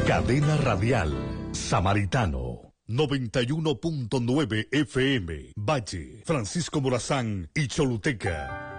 Cadena Radial Samaritano 91.9 FM, Valle, Francisco Morazán y Choluteca.